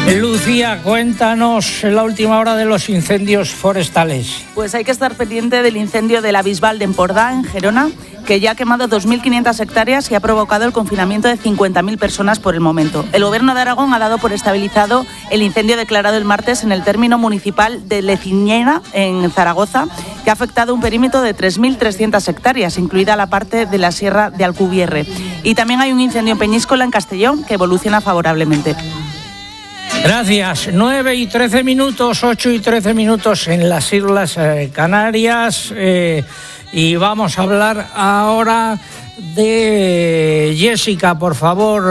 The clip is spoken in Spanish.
Lucía, cuéntanos la última hora de los incendios forestales. Pues hay que estar pendiente del incendio de la Bisbal de Empordà, en Gerona, que ya ha quemado 2.500 hectáreas y ha provocado el confinamiento de 50.000 personas por el momento. El Gobierno de Aragón ha dado por estabilizado el incendio declarado el martes en el término municipal de Leciñera, en Zaragoza, que ha afectado un perímetro de 3.300 hectáreas, incluida la parte de la Sierra de Alcubierre. Y también hay un incendio en Peñíscola, en Castellón, que evoluciona favorablemente. Gracias. 9 y 13 minutos, 8 y 13 minutos en las Islas Canarias. Y vamos a hablar ahora de Jessica, por favor.